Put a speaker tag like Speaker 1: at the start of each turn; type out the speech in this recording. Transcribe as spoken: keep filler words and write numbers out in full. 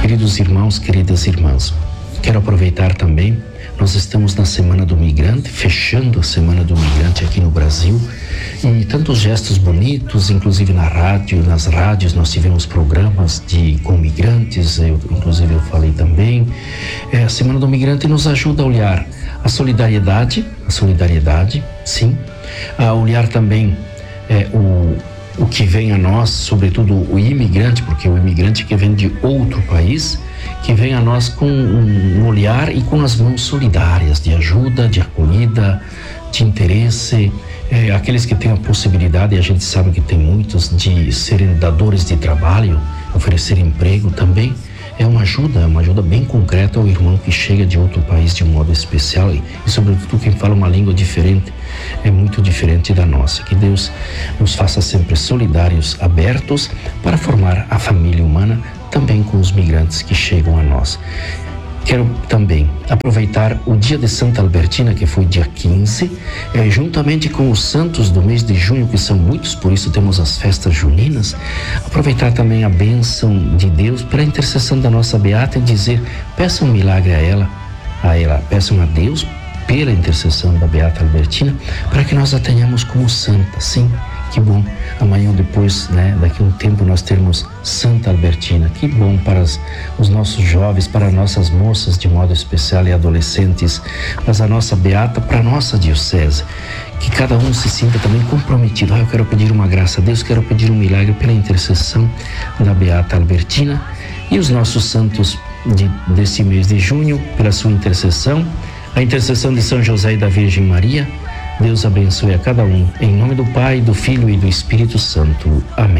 Speaker 1: Queridos irmãos, queridas irmãs, quero aproveitar também, nós estamos na Semana do Migrante, fechando a Semana do Migrante aqui no Brasil, e tantos gestos bonitos, inclusive na rádio, nas rádios nós tivemos programas de, com migrantes, eu, inclusive eu falei também. É, a Semana do Migrante nos ajuda a olhar a solidariedade, a solidariedade, sim, a olhar também é, o, o que vem a nós, sobretudo o imigrante, porque o imigrante que vem de outro país, que vem a nós com um olhar e com as mãos solidárias, de ajuda, de acolhida, de interesse, é, aqueles que têm a possibilidade, e a gente sabe que tem muitos, de serem dadores de trabalho, oferecer emprego também, é uma ajuda, é uma ajuda bem concreta ao irmão que chega de outro país de um modo especial e, e sobretudo quem fala uma língua diferente, é muito diferente da nossa. Que Deus nos faça sempre solidários, abertos para formar a família humana, também com os migrantes que chegam a nós. Quero também aproveitar o dia de Santa Albertina, que foi dia quinze, eh, juntamente com os santos do mês de junho, que são muitos, por isso temos as festas juninas, aproveitar também a bênção de Deus pela intercessão da nossa beata e dizer, peçam um milagre a ela, a ela, peçam a Deus pela intercessão da beata Albertina, para que nós a tenhamos como santa, sim. Que bom, amanhã ou depois, né, daqui a um tempo nós termos Santa Albertina. Que bom para as, os nossos jovens, para nossas moças de modo especial e adolescentes, mas a nossa beata, para a nossa diocese. Que cada um se sinta também comprometido. Ah, eu quero pedir uma graça a Deus, quero pedir um milagre pela intercessão da beata Albertina e os nossos santos de, desse mês de junho, pela sua intercessão, a intercessão de São José e da Virgem Maria. Deus abençoe a cada um, em nome do Pai, do Filho e do Espírito Santo. Amém.